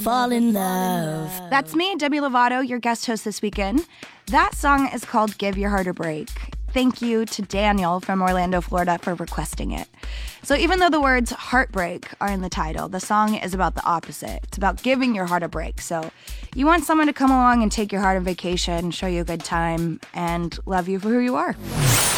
fall in love. That's me, Demi Lovato, your guest host this weekend. That song is called Give Your Heart a Break. Thank you to Daniel from Orlando, Florida for requesting it. So even though the words heartbreak are in the title, the song is about the opposite. It's about giving your heart a break. So you want someone to come along and take your heart on vacation, show you a good time, and love you for who you are.